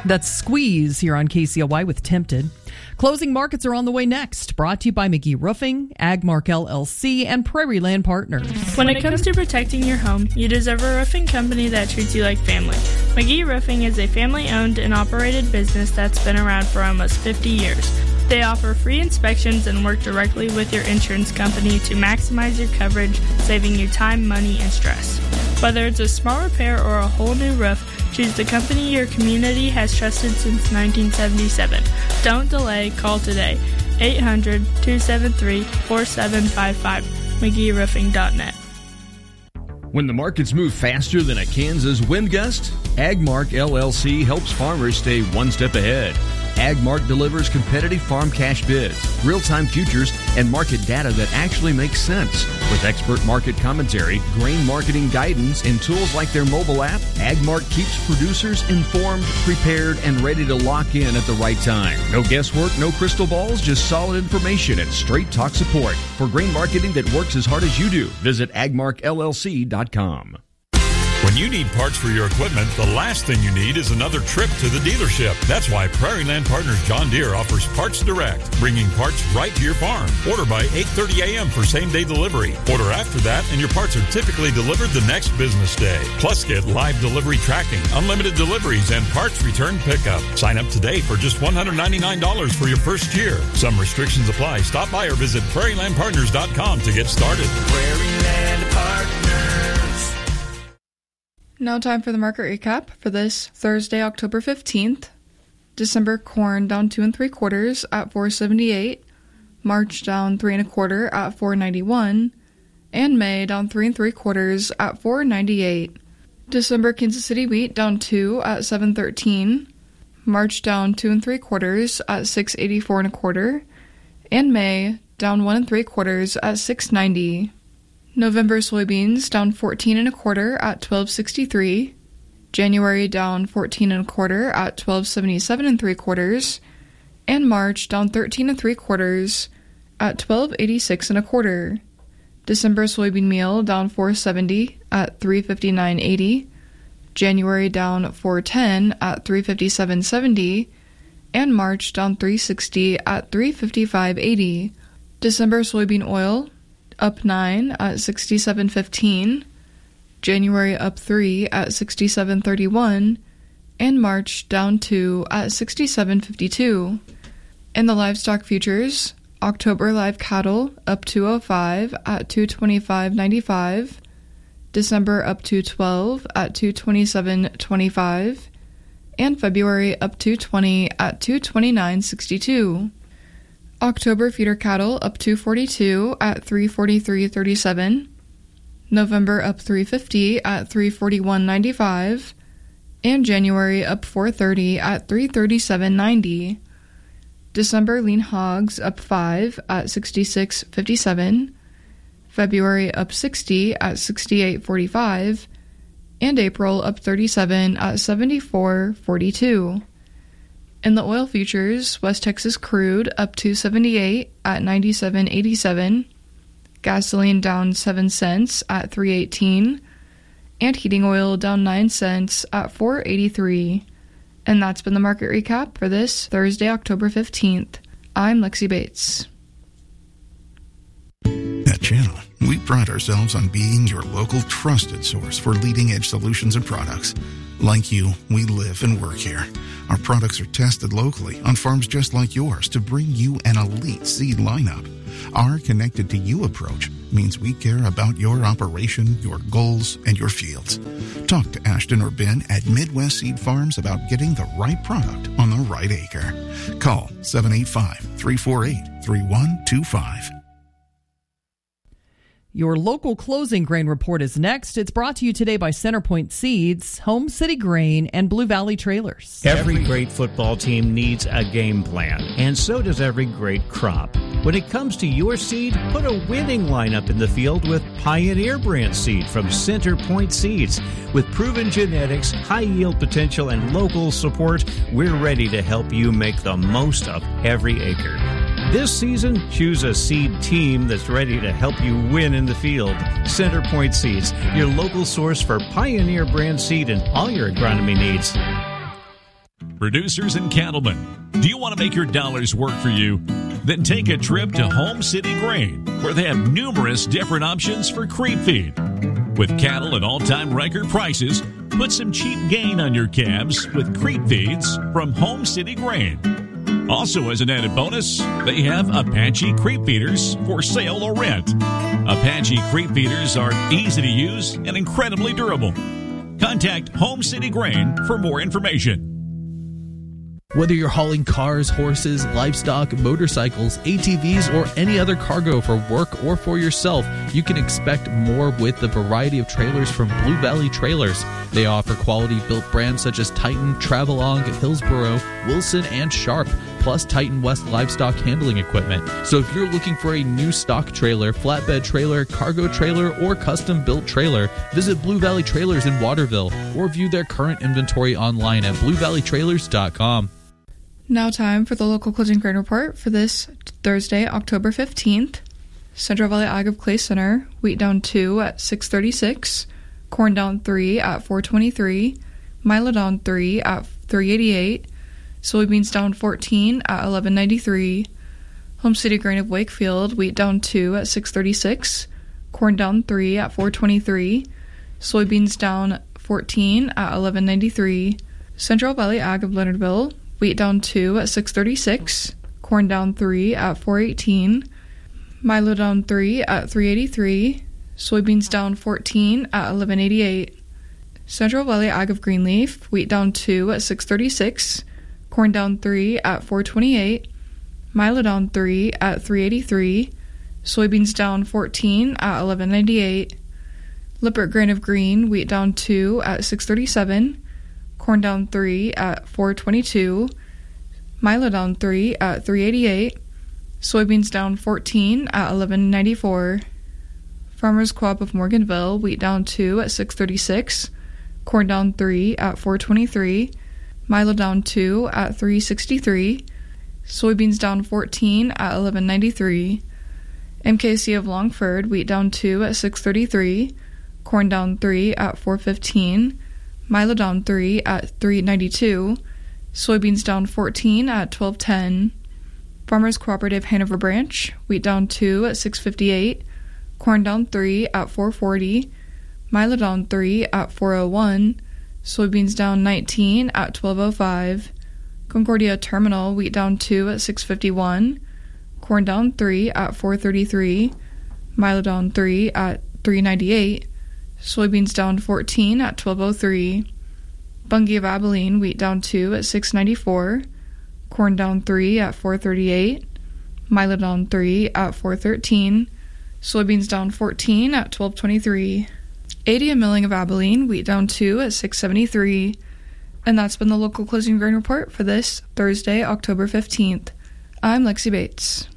That's Squeeze here on KCLY with Tempted. Closing markets are on the way next. Brought to you by McGee Roofing, Agmark LLC, and Prairie Land Partners. When it comes to protecting your home, you deserve a roofing company that treats you like family. McGee Roofing is a family-owned and operated business that's been around for almost 50 years. They offer free inspections and work directly with your insurance company to maximize your coverage, saving you time, money, and stress. Whether it's a small repair or a whole new roof, choose the company your community has trusted since 1977. Don't delay. Call today. 800-273-4755. McGeeRoofing.net. When the markets move faster than a Kansas wind gust, Agmark LLC helps farmers stay one step ahead. Agmark delivers competitive farm cash bids, real-time futures, and market data that actually makes sense. With expert market commentary, grain marketing guidance, and tools like their mobile app, Agmark keeps producers informed, prepared, and ready to lock in at the right time. No guesswork, no crystal balls, just solid information and straight talk support. For grain marketing that works as hard as you do, visit agmarkllc.com. When you need parts for your equipment, the last thing you need is another trip to the dealership. That's why Prairie Land Partners John Deere offers Parts Direct, bringing parts right to your farm. Order by 8:30 a.m. for same-day delivery. Order after that, and your parts are typically delivered the next business day. Plus, get live delivery tracking, unlimited deliveries, and parts return pickup. Sign up today for just $199 for your first year. Some restrictions apply. Stop by or visit prairielandpartners.com to get started. Prairie Land Partners. Now time for the market recap for this Thursday, October 15th. December corn down 2 3/4 at $4.78. March down 3 1/4 at $4.91. And May down 3 3/4 at $4.98. December Kansas City wheat down 2 at $7.13. March down 2 3/4 at $6.84 1/4. And May down 1 3/4 at $6.90. November soybeans down 14 1/4 at $12.63. January down 14 1/4 at $12.77 3/4. And March down 13 3/4 at $12.86 1/4. December soybean meal down 4.70 at $3.59.80. January down 4.10 at $3.57.70. And March down 3.60 at $3.55.80. December soybean oil up 9 at $67.15, January up 3 at $67.31, and March down 2 at $67.52. In the livestock futures, October live cattle up 205 at $225.95, December up 212 at $227.25, and February up 220 at $229.62. October feeder cattle up 242 at $343.37, November up 350 at $341.95, and January up 430 at $337.90. December lean hogs up 5 at $66.57, February up 60 at $68.45, and April up 37 at $74.42. In the oil futures, West Texas crude up 278 at $97.87, gasoline down 7 cents at $3.18, and heating oil down 9 cents at $4.83. And that's been the market recap for this Thursday, October 15th. I'm Lexi Bates. At Channel, we pride ourselves on being your local trusted source for leading-edge solutions and products. Like you, we live and work here. Our products are tested locally on farms just like yours to bring you an elite seed lineup. Our connected to you approach means we care about your operation, your goals, and your fields. Talk to Ashton or Ben at Midwest Seed Farms about getting the right product on the right acre. Call 785-348-3125. Your local closing grain report is next. It's brought to you today by Centerpoint Seeds, Home City Grain, and Blue Valley Trailers. Every great football team needs a game plan, and so does every great crop. When it comes to your seed, put a winning lineup in the field with Pioneer brand seed from Centerpoint Seeds. With proven genetics, high yield potential, and local support, we're ready to help you make the most of every acre. This season, choose a seed team that's ready to help you win in the field. Centerpoint Seeds, your local source for Pioneer brand seed and all your agronomy needs. Producers and cattlemen, do you want to make your dollars work for you? Then take a trip to Home City Grain, where they have numerous different options for creep feed. With cattle at all-time record prices, put some cheap gain on your calves with creep feeds from Home City Grain. Also, as an added bonus, they have Apache creep feeders for sale or rent. Apache creep feeders are easy to use and incredibly durable. Contact Home City Grain for more information. Whether you're hauling cars, horses, livestock, motorcycles, ATVs, or any other cargo for work or for yourself, you can expect more with the variety of trailers from Blue Valley Trailers. They offer quality-built brands such as Titan, Travelong, Hillsboro, Wilson, and Sharp, plus Titan West livestock handling equipment. So if you're looking for a new stock trailer, flatbed trailer, cargo trailer, or custom-built trailer, visit Blue Valley Trailers in Waterville or view their current inventory online at bluevalleytrailers.com. Now time for the local closing grain report for this Thursday, October 15th. Central Valley Ag of Clay Center, wheat down 2 at 636, corn down 3 at 423, milo down 3 at 388, soybeans down 14 at 1193, Home City Grain of Wakefield, wheat down 2 at 636, corn down 3 at 423, soybeans down 14 at 1193, Central Valley Ag of Leonardville, wheat down 2 at 636, corn down 3 at 418, milo down 3 at 383, soybeans down 14 at 1188. Central Valley Ag of Greenleaf, wheat down 2 at 636, corn down 3 at 428, milo down 3 at 383, soybeans down 14 at 1198. Lippert Grain of Green, wheat down 2 at 637, corn down 3 at 422, milo down 3 at 388, soybeans down 14 at 1194. Farmers Co-op of Morganville, wheat down 2 at 636, corn down 3 at 423, milo down 2 at 363, soybeans down 14 at 1193. MKC of Longford, wheat down 2 at 633, corn down 3 at 415, milo down 3 at 392, soybeans down 14 at 1210. Farmers Cooperative Hanover Branch, wheat down 2 at 658, corn down 3 at 440, milo down 3 at 401, soybeans down 19 at 1205. Concordia Terminal, wheat down 2 at 651, corn down 3 at 433, milo down 3 at 398, soybeans down 14 at 1203. Bungie of Abilene, wheat down 2 at 694, corn down 3 at 438, milo down 3 at 413, soybeans down 14 at 1223. ADM Milling of Abilene, wheat down 2 at 673. And that's been the local closing grain report for this Thursday, October 15th. I'm Lexi Bates.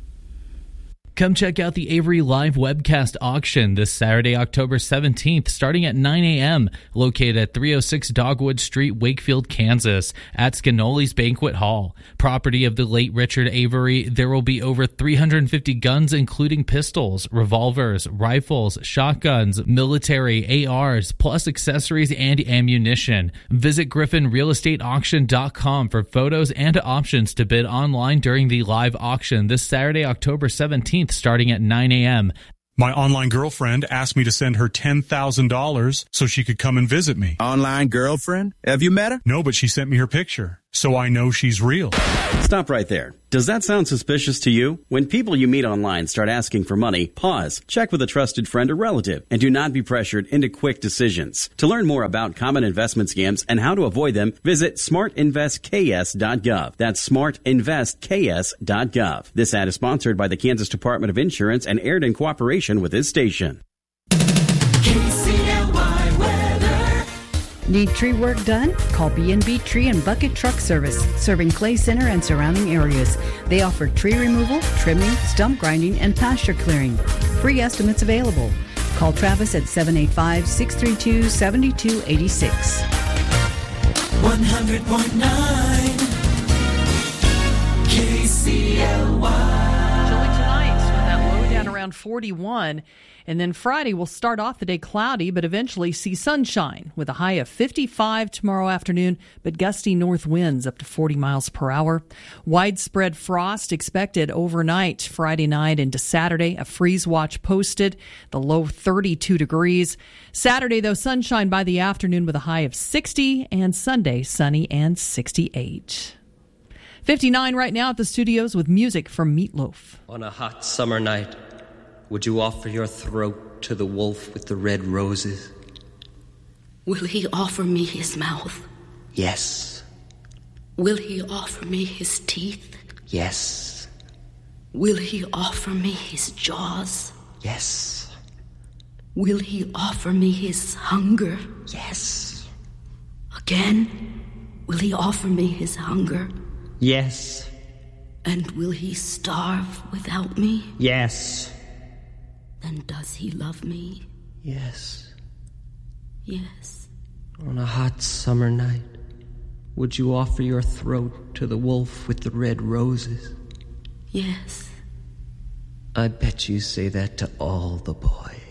Come check out the Avery Live webcast auction this Saturday, October 17th, starting at 9 a.m., located at 306 Dogwood Street, Wakefield, Kansas, at Scanoli's Banquet Hall. Property of the late Richard Avery, there will be over 350 guns, including pistols, revolvers, rifles, shotguns, military, ARs, plus accessories and ammunition. Visit GriffinRealEstateAuction.com for photos and options to bid online during the live auction this Saturday, October 17th. Starting at 9 a.m. My online girlfriend asked me to send her $10,000 so she could come and visit me. Online girlfriend? Have you met her? No, but she sent me her picture, so I know she's real. Stop right there. Does that sound suspicious to you? When people you meet online start asking for money, pause, check with a trusted friend or relative, and do not be pressured into quick decisions. To learn more about common investment scams and how to avoid them, visit smartinvestks.gov. That's smartinvestks.gov. This ad is sponsored by the Kansas Department of Insurance and aired in cooperation with this station. Need tree work done? Call B&B Tree and Bucket Truck Service, serving Clay Center and surrounding areas. They offer tree removal, trimming, stump grinding, and pasture clearing. Free estimates available. Call Travis at 785-632-7286. 100.9 KCLY. Chilly tonight with that low down down around 41. And then Friday will start off the day cloudy, but eventually see sunshine with a high of 55 tomorrow afternoon, but gusty north winds up to 40 miles per hour. Widespread frost expected overnight Friday night into Saturday. A freeze watch posted, the low 32 degrees. Saturday, though, sunshine by the afternoon with a high of 60, and Sunday, sunny and 68. 59 right now at the studios with music from Meatloaf. On a hot summer night, would you offer your throat to the wolf with the red roses? Will he offer me his mouth? Yes. Will he offer me his teeth? Yes. Will he offer me his jaws? Yes. Will he offer me his hunger? Yes. Again, will he offer me his hunger? Yes. And will he starve without me? Yes. Then does he love me? Yes. Yes. On a hot summer night, would you offer your throat to the wolf with the red roses? Yes. I bet you say that to all the boys.